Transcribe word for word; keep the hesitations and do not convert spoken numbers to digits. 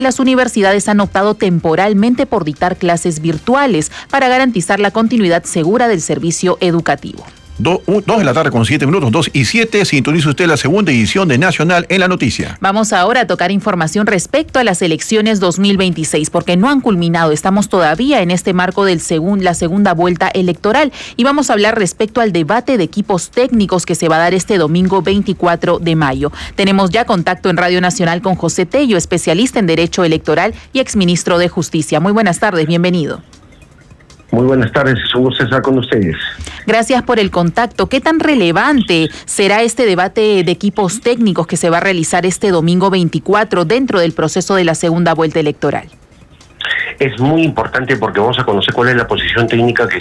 Las universidades han optado temporalmente por dictar clases virtuales para garantizar la continuidad segura del servicio educativo. Do, un, dos de la tarde con siete minutos, dos y siete, sintoniza usted la segunda edición de Nacional en la Noticia. Vamos ahora a tocar información respecto a las elecciones dos mil veintiséis, porque no han culminado, estamos todavía en este marco de segun, la segunda vuelta electoral, y vamos a hablar respecto al debate de equipos técnicos que se va a dar este domingo veinticuatro de mayo. Tenemos ya contacto en Radio Nacional con José Tello, especialista en Derecho Electoral y exministro de Justicia. Muy buenas tardes, bienvenido. Muy buenas tardes, es un gusto estar con ustedes. Gracias por el contacto. ¿Qué tan relevante será este debate de equipos técnicos que se va a realizar este domingo veinticuatro dentro del proceso de la segunda vuelta electoral? Es muy importante porque vamos a conocer cuál es la posición técnica que